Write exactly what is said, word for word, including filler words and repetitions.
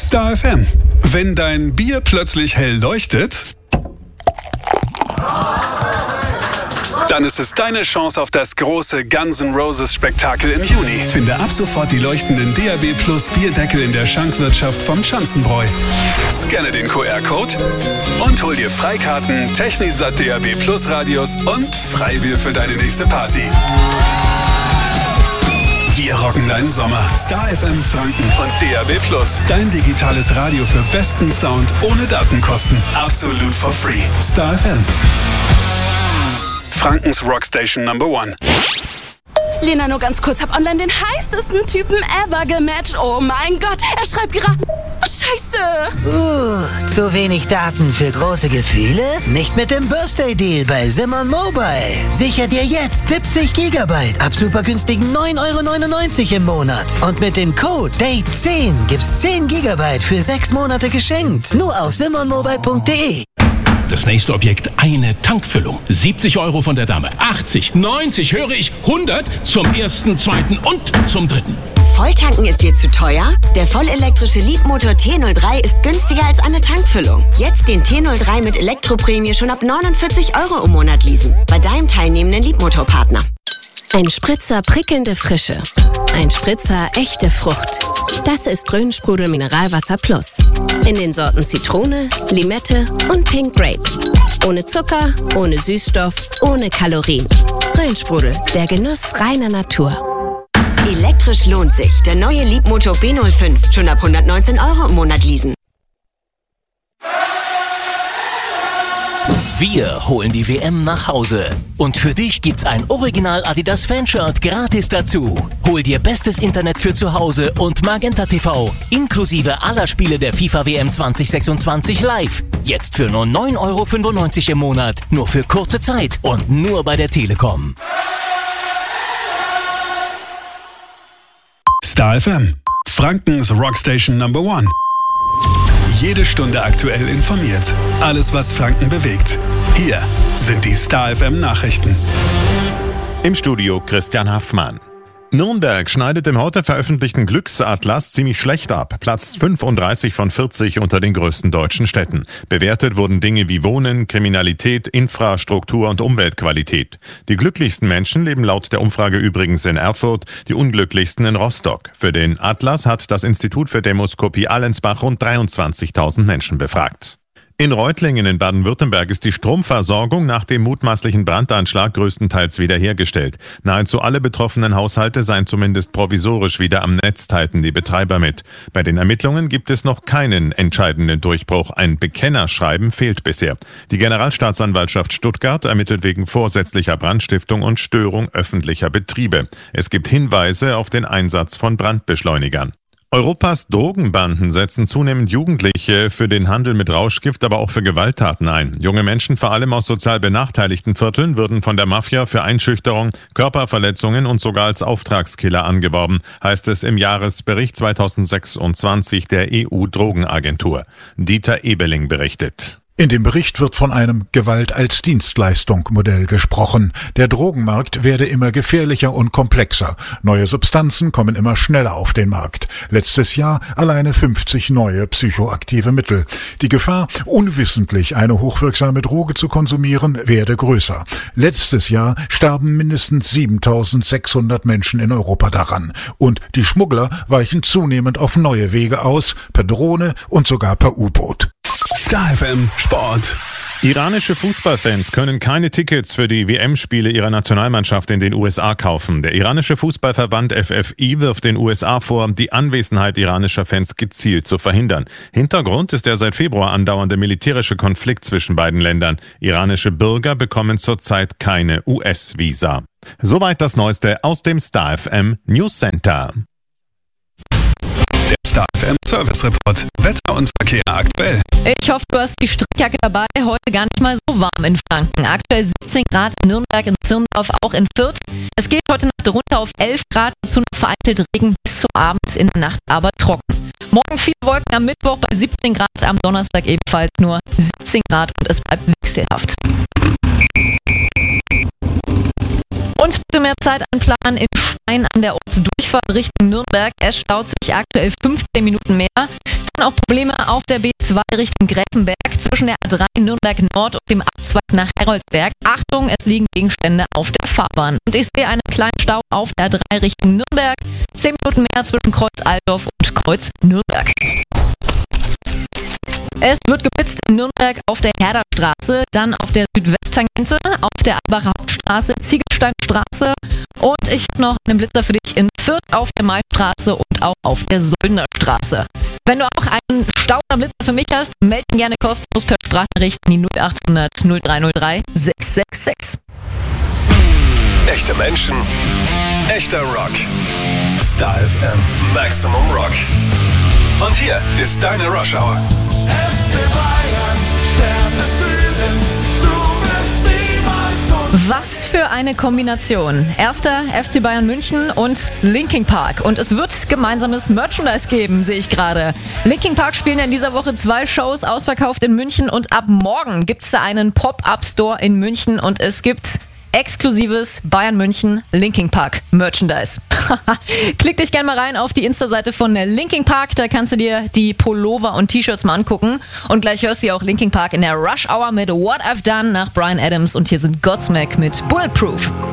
Star F M. Wenn dein Bier plötzlich hell leuchtet, dann ist es deine Chance auf das große Guns N' Roses Spektakel im Juni. Finde ab sofort die leuchtenden D A B Plus Bierdeckel in der Schankwirtschaft vom Schanzenbräu. Scanne den Q R-Code und hol dir Freikarten, Technisat D A B Plus Radios und Freibier für deine nächste Party. Wir rocken deinen Sommer. Star F M Franken und D A B Plus. Dein digitales Radio für besten Sound ohne Datenkosten. Absolut for free. Star F M. Frankens Rockstation Number One. Lena, nur ganz kurz, hab online den heißesten Typen ever gematcht. Oh mein Gott, er schreibt gerade... Oh, Scheiße! Uh, zu wenig Daten für große Gefühle? Nicht mit dem Birthday-Deal bei Simon Mobile. Sicher dir jetzt siebzig Gigabyte ab super günstigen neun Euro neunundneunzig im Monat. Und mit dem Code Date zehn gibt's zehn Gigabyte für sechs Monate geschenkt. Nur auf simon mobile punkt de. Das nächste Objekt, eine Tankfüllung. siebzig Euro von der Dame, achtzig, neunzig, höre ich, hundert zum ersten, zweiten und zum dritten. Volltanken ist dir zu teuer? Der vollelektrische Leapmotor T null drei ist günstiger als eine Tankfüllung. Jetzt den T null drei mit Elektroprämie schon ab neunundvierzig Euro im Monat leasen. Bei deinem teilnehmenden Leapmotor-Partner. Ein Spritzer prickelnde Frische. Ein Spritzer echte Frucht. Das ist Rhönsprudel Mineralwasser Plus. In den Sorten Zitrone, Limette und Pink Grape. Ohne Zucker, ohne Süßstoff, ohne Kalorien. Rhönsprudel, der Genuss reiner Natur. Elektrisch lohnt sich. Der neue Leapmotor B null fünf. Schon ab hundertneunzehn Euro im Monat leasen. Wir holen die W M nach Hause. Und für dich gibt's ein Original Adidas Fanshirt gratis dazu. Hol dir bestes Internet für zu Hause und Magenta T V. Inklusive aller Spiele der FIFA W M zwanzig sechsundzwanzig live. Jetzt für nur neun Euro fünfundneunzig im Monat. Nur für kurze Zeit und nur bei der Telekom. Star F M. Frankens Rockstation Number One. Jede Stunde aktuell informiert. Alles, was Franken bewegt. Hier sind die Star F M Nachrichten. Im Studio Christian Haffmann. Nürnberg schneidet im heute veröffentlichten Glücksatlas ziemlich schlecht ab. Platz fünfunddreißig von vierzig unter den größten deutschen Städten. Bewertet wurden Dinge wie Wohnen, Kriminalität, Infrastruktur und Umweltqualität. Die glücklichsten Menschen leben laut der Umfrage übrigens in Erfurt, die unglücklichsten in Rostock. Für den Atlas hat das Institut für Demoskopie Allensbach rund dreiundzwanzigtausend Menschen befragt. In Reutlingen in Baden-Württemberg ist die Stromversorgung nach dem mutmaßlichen Brandanschlag größtenteils wiederhergestellt. Nahezu alle betroffenen Haushalte seien zumindest provisorisch wieder am Netz, teilten die Betreiber mit. Bei den Ermittlungen gibt es noch keinen entscheidenden Durchbruch. Ein Bekennerschreiben fehlt bisher. Die Generalstaatsanwaltschaft Stuttgart ermittelt wegen vorsätzlicher Brandstiftung und Störung öffentlicher Betriebe. Es gibt Hinweise auf den Einsatz von Brandbeschleunigern. Europas Drogenbanden setzen zunehmend Jugendliche für den Handel mit Rauschgift, aber auch für Gewalttaten ein. Junge Menschen, vor allem aus sozial benachteiligten Vierteln, würden von der Mafia für Einschüchterung, Körperverletzungen und sogar als Auftragskiller angeworben, heißt es im Jahresbericht zweitausendsechsundzwanzig der E U-Drogenagentur. Dieter Ebeling berichtet. In dem Bericht wird von einem Gewalt-als-Dienstleistung-Modell gesprochen. Der Drogenmarkt werde immer gefährlicher und komplexer. Neue Substanzen kommen immer schneller auf den Markt. Letztes Jahr alleine fünfzig neue psychoaktive Mittel. Die Gefahr, unwissentlich eine hochwirksame Droge zu konsumieren, werde größer. Letztes Jahr starben mindestens siebentausendsechshundert Menschen in Europa daran. Und die Schmuggler weichen zunehmend auf neue Wege aus, per Drohne und sogar per U-Boot. Star F M Sport. Iranische Fußballfans können keine Tickets für die W M-Spiele ihrer Nationalmannschaft in den U S A kaufen. Der iranische Fußballverband F F I wirft den U S A vor, die Anwesenheit iranischer Fans gezielt zu verhindern. Hintergrund ist der seit Februar andauernde militärische Konflikt zwischen beiden Ländern. Iranische Bürger bekommen zurzeit keine U S-Visa. Soweit das Neueste aus dem Star F M News Center. Der Star F M Service Report. Wetter und Verkehr aktuell. Ich hoffe, du hast die Strickjacke dabei. Heute gar nicht mal so warm in Franken. Aktuell siebzehn Grad in Nürnberg, in Zirndorf, auch in Fürth. Es geht heute Nacht runter auf elf Grad, dazu noch vereinzelt Regen bis zum Abend, in der Nacht aber trocken. Morgen viele Wolken, am Mittwoch bei siebzehn Grad, am Donnerstag ebenfalls nur siebzehn Grad und es bleibt wechselhaft. Und bitte mehr Zeit einplanen in Stein an der Ortsdurchfahrt Richtung Nürnberg. Es staut sich aktuell fünfzehn Minuten mehr. Dann dann auch Probleme auf der B zwei Richtung Gräfenberg zwischen der A drei Nürnberg Nord und dem Abzweig nach Heroldsberg. Achtung, es liegen Gegenstände auf der Fahrbahn. Und ich sehe einen kleinen Stau auf der A drei Richtung Nürnberg. Zehn Minuten mehr zwischen Kreuz Altdorf und Kreuz Nürnberg. Es wird geblitzt in Nürnberg auf der Herderstraße, dann auf der Südwesttangente, auf der Albacher Hauptstraße, Ziegelsteinstraße und ich habe noch einen Blitzer für dich in Fürth auf der Maistraße und auch auf der Söldnerstraße. Wenn du auch einen Stau oder Blitzer für mich hast, melde ihn gerne kostenlos per Sprachnachricht in die null acht hundert null drei null drei sechs sechs sechs. Echte Menschen, echter Rock. Star F M Maximum Rock. Und hier ist deine Rush Hour. F C Bayern, Stern des Südens, du bist niemals uns. Was für eine Kombination. Erster F C Bayern München und Linkin Park. Und es wird gemeinsames Merchandise geben, sehe ich gerade. Linkin Park spielen in dieser Woche zwei Shows, ausverkauft in München. Und ab morgen gibt es da einen Pop-Up-Store in München. Und es gibt exklusives Bayern München Linkin Park Merchandise. Klick dich gerne mal rein auf die Insta-Seite von Linkin Park, da kannst du dir die Pullover und T-Shirts mal angucken und gleich hörst du auch Linkin Park in der Rush Hour mit What I've Done nach Bryan Adams und hier sind Godsmack mit Bulletproof.